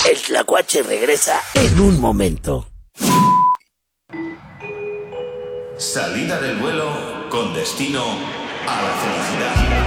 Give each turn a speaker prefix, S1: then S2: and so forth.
S1: El Tlacuache regresa en un momento.
S2: Salida del vuelo con destino a la felicidad.